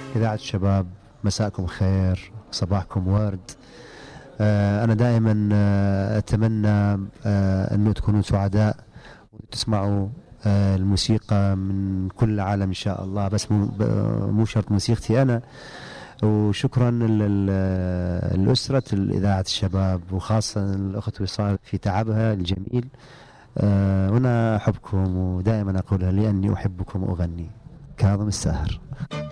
إذاعة الشباب، مساءكم خير، صباحكم ورد. أنا دائما أتمنى أنه تكونوا سعداء وتسمعوا الموسيقى من كل العالم إن شاء الله، بس مو شرط موسيقتي أنا. وشكرا للأسرة إذاعة الشباب، وخاصة الأخت وصال في تعبها الجميل. وأنا أحبكم ودائما أقولها لأني أحبكم وأغني. كاظم الساهر.